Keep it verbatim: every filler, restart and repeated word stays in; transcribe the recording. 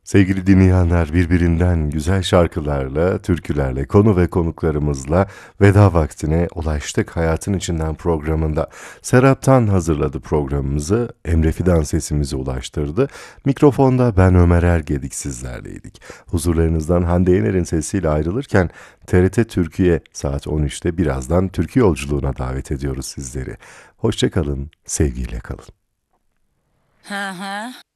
Sevgili dinleyenler, birbirinden güzel şarkılarla, türkülerle, konu ve konuklarımızla veda vaktine ulaştık. Hayatın İçinden programında Serap Tan hazırladı programımızı, Emre Fidan sesimizi ulaştırdı. Mikrofonda ben Ömer Ergedik sizlerleydik. Huzurlarınızdan Hande Yener'in sesiyle ayrılırken T R T Türkiye saat on üçte birazdan türkü yolculuğuna davet ediyoruz sizleri. Hoşça kalın, sevgiyle kalın. Hı hı.